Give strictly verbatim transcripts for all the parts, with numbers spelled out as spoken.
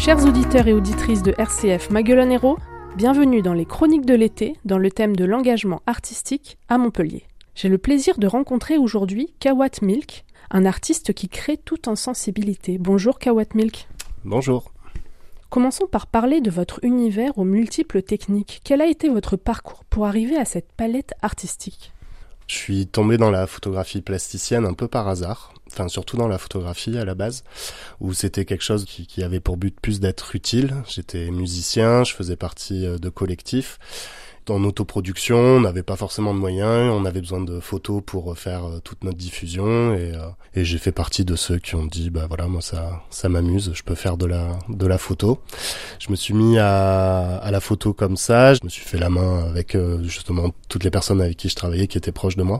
Chers auditeurs et auditrices de R C F Maguelone Hérault, bienvenue dans les Chroniques de l'été, dans le thème de l'engagement artistique à Montpellier. J'ai le plaisir de rencontrer aujourd'hui Kawat Milk, un artiste qui crée tout en sensibilité. Bonjour Kawat Milk. Bonjour. Commençons par parler de votre univers aux multiples techniques. Quel a été votre parcours pour arriver à cette palette artistique ? Je suis tombé dans la photographie plasticienne un peu par hasard, enfin surtout dans la photographie à la base, où c'était quelque chose qui, qui avait pour but plus d'être utile. J'étais musicien, je faisais partie de collectifs. En autoproduction, on n'avait pas forcément de moyens, on avait besoin de photos pour faire toute notre diffusion et, euh, et j'ai fait partie de ceux qui ont dit bah voilà, moi ça ça m'amuse, je peux faire de la de la photo. Je me suis mis à à la photo comme ça, je me suis fait la main avec euh, justement toutes les personnes avec qui je travaillais qui étaient proches de moi.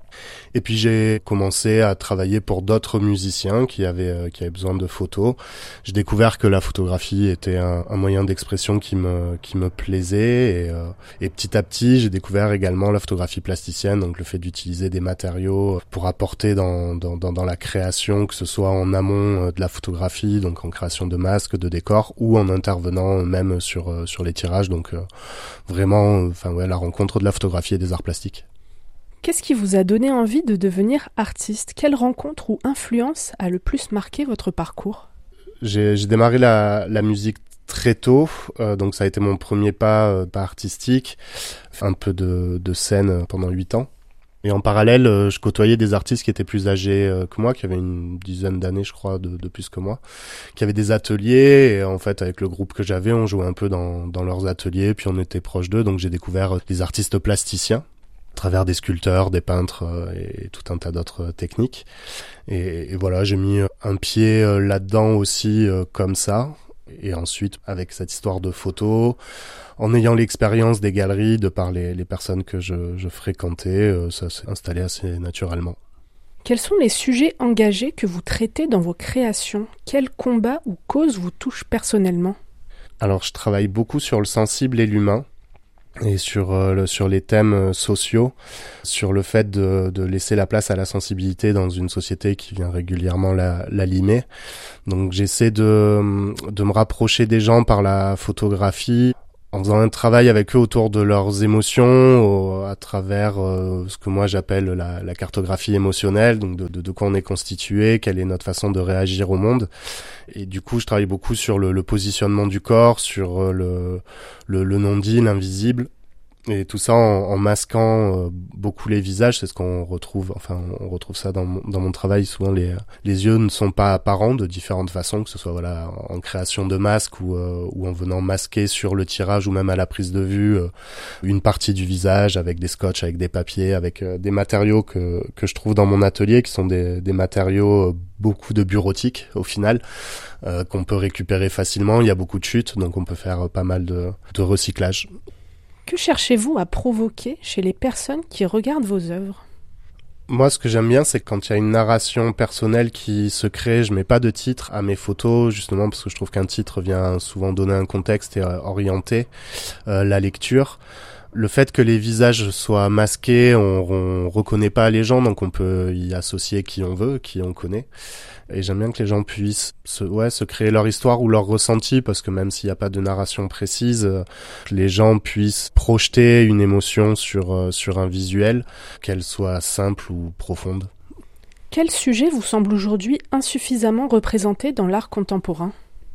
Et puis j'ai commencé à travailler pour d'autres musiciens qui avaient euh, qui avaient besoin de photos. J'ai découvert que la photographie était un, un moyen d'expression qui me qui me plaisait et, euh, et petit à petit j'ai découvert également la photographie plasticienne, donc le fait d'utiliser des matériaux pour apporter dans dans dans, dans la création, que ce soit en amont de la photographie, donc en création de masques, de décors, ou en intervenant même sur euh, sur les tirages. Donc euh, vraiment, enfin euh, ouais, la rencontre de la photographie et des arts plastiques. Qu'est-ce qui vous a donné envie de devenir artiste ? Quelle rencontre ou influence a le plus marqué votre parcours ? J'ai, j'ai démarré la, la musique très tôt, euh, donc ça a été mon premier pas, euh, pas artistique, un peu de, de scène pendant huit ans. Et en parallèle, euh, je côtoyais des artistes qui étaient plus âgés euh, que moi, qui avaient une dizaine d'années, je crois, de, de plus que moi, qui avaient des ateliers. Et en fait, avec le groupe que j'avais, on jouait un peu dans, dans leurs ateliers, puis on était proches d'eux, donc j'ai découvert des artistes plasticiens, à travers des sculpteurs, des peintres euh, et tout un tas d'autres techniques. Et, et voilà, j'ai mis un pied euh, là-dedans aussi euh, comme ça. Et ensuite, avec cette histoire de photos, en ayant l'expérience des galeries, de par les, les personnes que je, je fréquentais, euh, ça s'est installé assez naturellement. Quels sont les sujets engagés que vous traitez dans vos créations ? Quels combats ou causes vous touchent personnellement ? Alors, je travaille beaucoup sur le sensible et l'humain, et sur euh, le, sur les thèmes euh, sociaux, sur le fait de, de laisser la place à la sensibilité dans une société qui vient régulièrement la, la limer. Donc j'essaie de, de me rapprocher des gens par la photographie, en faisant un travail avec eux autour de leurs émotions, au, à travers euh, ce que moi j'appelle la, la cartographie émotionnelle, donc de, de, de quoi on est constitué, quelle est notre façon de réagir au monde. Et du coup, je travaille beaucoup sur le, le positionnement du corps, sur le, le, le non-dit, l'invisible. Et tout ça en, en masquant euh, beaucoup les visages, c'est ce qu'on retrouve, enfin on retrouve ça dans mon, dans mon travail. Souvent les, les yeux ne sont pas apparents de différentes façons, que ce soit voilà en création de masques ou, euh, ou en venant masquer sur le tirage ou même à la prise de vue euh, une partie du visage avec des scotch, avec des papiers, avec euh, des matériaux que, que je trouve dans mon atelier qui sont des, des matériaux euh, beaucoup de bureautique au final, euh, qu'on peut récupérer facilement. Il y a beaucoup de chutes, donc on peut faire euh, pas mal de, de recyclage. Que cherchez-vous à provoquer chez les personnes qui regardent vos œuvres ? Moi, ce que j'aime bien, c'est quand il y a une narration personnelle qui se crée. Je mets pas de titre à mes photos, justement, parce que je trouve qu'un titre vient souvent donner un contexte et euh, orienter euh, la lecture. Le fait que les visages soient masqués, on, on reconnaît pas les gens, donc on peut y associer qui on veut, qui on connaît. Et j'aime bien que les gens puissent se, ouais, se créer leur histoire ou leur ressenti, parce que même s'il n'y a pas de narration précise, euh, que les gens puissent projeter une émotion sur, euh, sur un visuel, qu'elle soit simple ou profonde. Quel sujet vous semble aujourd'hui insuffisamment représenté dans l'art contemporain ?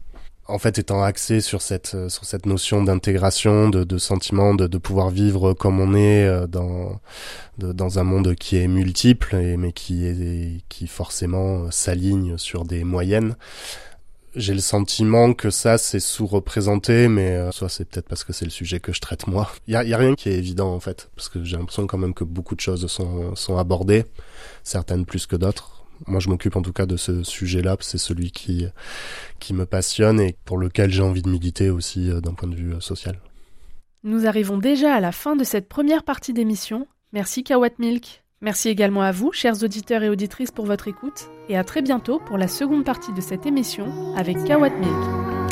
En fait, étant axé sur cette sur cette notion d'intégration, de, de sentiment, de, de pouvoir vivre comme on est dans de, dans un monde qui est multiple, et, mais qui est qui forcément s'aligne sur des moyennes. J'ai le sentiment que ça c'est sous-représenté, mais euh, soit c'est peut-être parce que c'est le sujet que je traite moi. Il y a, y a rien qui est évident en fait, parce que j'ai l'impression quand même que beaucoup de choses sont sont abordées, certaines plus que d'autres. Moi, je m'occupe en tout cas de ce sujet-là, c'est celui qui qui me passionne et pour lequel j'ai envie de militer aussi euh, d'un point de vue euh, social. Nous arrivons déjà à la fin de cette première partie d'émission. Merci Kawat Milk. Merci également à vous, chers auditeurs et auditrices, pour votre écoute. Et à très bientôt pour la seconde partie de cette émission avec Kawat Milk.